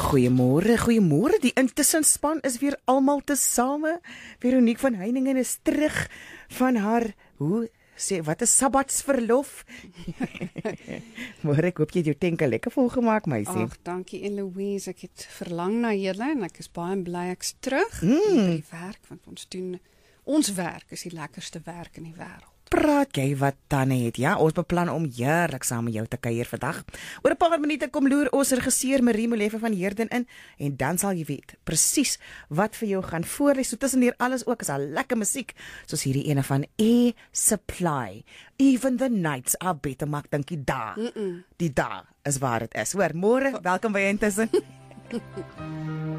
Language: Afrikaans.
Goeiemôre. Die intussenspan is weer almal tesame. Veronique van Heiningen is terug van haar, wat is sabbatsverlof? Môre, ek hoop jy het jou tenke lekker volgemaak, meisie. Ag, dankie Eloise, ek het verlang na julle en ek is baie bly ek's terug by die werk, want ons werk is die lekkerste werk in die wêreld. Praat jy wat Tannie het, ja? Ons beplan om heerlik saam met jou te kuier vandag. Oor 'n paar minute kom loer ons regisseur Marie Molefe van Heerden in en dan sal jy weet presies wat vir jou gaan voorlees. So tussen alles ook is al lekker musiek, soos hierdie ene van Supply. Even the nights are better, maar ek dink die da is waar dit is. Hoor, môre, welkom by Intussen.